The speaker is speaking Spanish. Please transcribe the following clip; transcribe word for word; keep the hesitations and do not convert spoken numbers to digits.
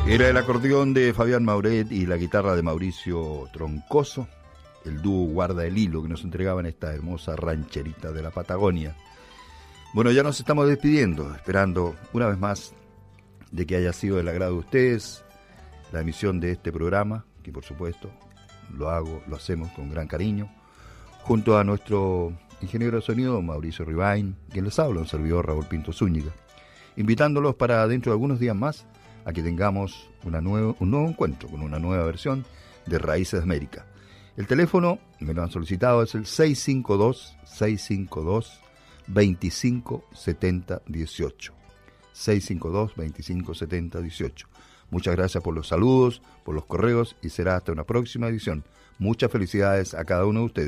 Era el acordeón de Fabián Mauret y la guitarra de Mauricio Troncoso, el dúo Guarda el Hilo, que nos entregaban esta hermosa rancherita de la Patagonia. Bueno, ya nos estamos despidiendo, esperando una vez más de que haya sido del agrado de ustedes la emisión de este programa, que por supuesto lo hago, lo hacemos con gran cariño, junto a nuestro ingeniero de sonido Mauricio Rivain, quien les habla, un servidor Raúl Pinto Zúñiga, invitándolos para dentro de algunos días más a que tengamos una nuevo, un nuevo encuentro con una nueva versión de Raíces de América. El teléfono, me lo han solicitado, es el seis cinco dos, seis cinco dos, veinticinco setenta dieciocho. seis cinco dos, veinticinco setenta dieciocho. Muchas gracias por los saludos, por los correos y será hasta una próxima edición. Muchas felicidades a cada uno de ustedes.